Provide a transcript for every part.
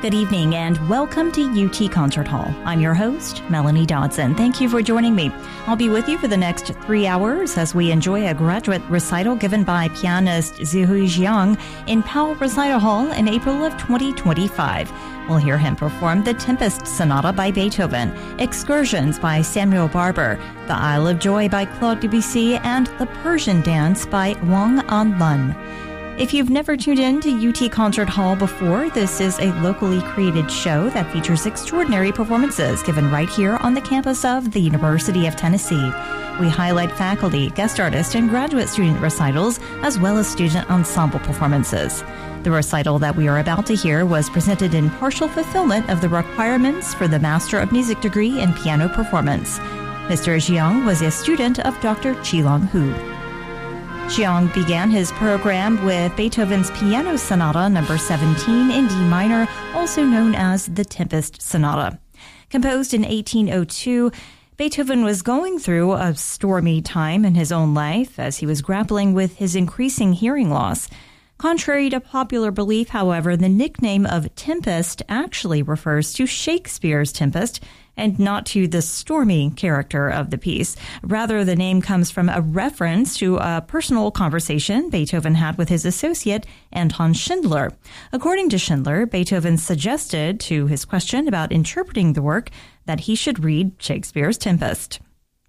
Good evening and welcome to UT Concert Hall. I'm your host, Melanie Dodson. Thank you for joining me. I'll be with you for the next 3 hours as we enjoy a graduate recital given by pianist Zihui Jiang in Powell Recital Hall in April of 2025. We'll hear him perform the Tempest Sonata by Beethoven, Excursions by Samuel Barber, The Isle of Joy by Claude Debussy, and The Persian Dance by Wang Anlun. If you've never tuned in to UT Concert Hall before, this is a locally created show that features extraordinary performances given right here on the campus of the University of Tennessee. We highlight faculty, guest artist, and graduate student recitals, as well as student ensemble performances. The recital that we are about to hear was presented in partial fulfillment of the requirements for the Master of Music degree in piano performance. Mr. Jiang was a student of Dr. Qilong Hu. Jiang began his program with Beethoven's Piano Sonata No. 17 in D minor, also known as the Tempest Sonata. Composed in 1802, Beethoven was going through a stormy time in his own life as he was grappling with his increasing hearing loss. Contrary to popular belief, however, the nickname of Tempest actually refers to Shakespeare's Tempest and not to the stormy character of the piece. Rather, the name comes from a reference to a personal conversation Beethoven had with his associate, Anton Schindler. According to Schindler, Beethoven suggested to his question about interpreting the work that he should read Shakespeare's Tempest.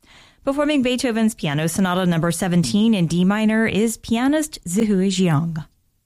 Performing Beethoven's Piano Sonata No. 17 in D minor is pianist Zihui Jiang.